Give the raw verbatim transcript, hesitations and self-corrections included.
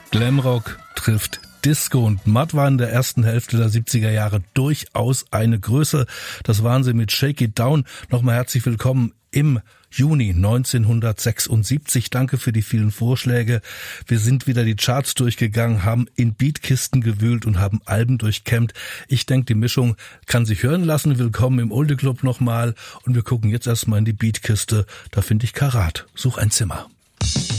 Glamrock trifft Disco und Matt war in der ersten Hälfte der siebziger Jahre durchaus eine Größe. Das waren sie mit Shake It Down. Nochmal herzlich willkommen im Juni neunzehnhundertsechsundsiebzig. Danke für die vielen Vorschläge. Wir sind wieder die Charts durchgegangen, haben in Beatkisten gewühlt und haben Alben durchkämmt. Ich denke, die Mischung kann sich hören lassen. Willkommen im Olde Club nochmal. Und wir gucken jetzt erstmal in die Beatkiste. Da finde ich Karat. Such ein Zimmer.